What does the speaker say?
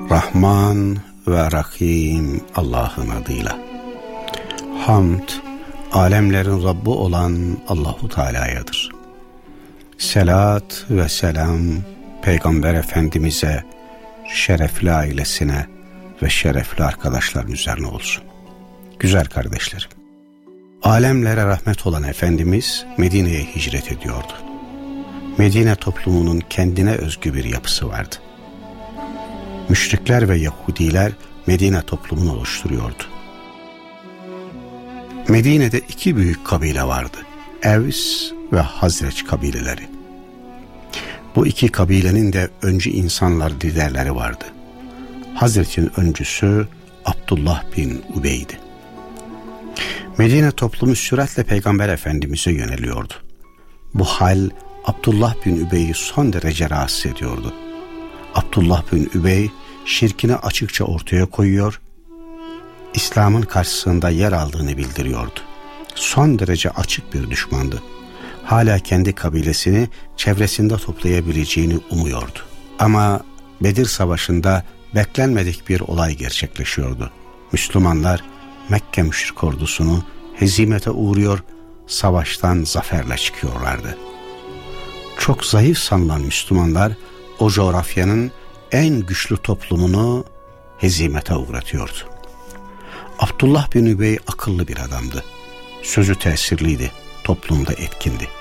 Rahman ve Rahim Allah'ın adıyla. Hamd, alemlerin Rabbi olan Allahu Teala'yadır. Selat ve selam Peygamber Efendimiz'e, şerefli ailesine ve şerefli arkadaşların üzerine olsun. Güzel kardeşlerim, alemlere rahmet olan Efendimiz Medine'ye hicret ediyordu. Medine toplumunun kendine özgü bir yapısı vardı. Müşrikler ve Yahudiler Medine toplumunu oluşturuyordu. Medine'de iki büyük kabile vardı. Evs ve Hazreç kabileleri. Bu iki kabilenin de öncü insanlar, liderleri vardı. Hazreç'in öncüsü Abdullah bin Ubey'di. Medine toplumu süratle Peygamber Efendimiz'e yöneliyordu. Bu hal Abdullah bin Übey'i son derece rahatsız ediyordu. Abdullah bin Übey şirkini açıkça ortaya koyuyor, İslam'ın karşısında yer aldığını bildiriyordu. Son derece açık bir düşmandı. Hala kendi kabilesini çevresinde toplayabileceğini umuyordu. Ama Bedir Savaşı'nda beklenmedik bir olay gerçekleşiyordu. Müslümanlar Mekke müşrik ordusunu hezimete uğruyor, savaştan zaferle çıkıyorlardı. Çok zayıf sanılan Müslümanlar o coğrafyanın en güçlü toplumunu hezimete uğratıyordu. Abdullah bin Übey akıllı bir adamdı. Sözü tesirliydi, toplumda etkindi.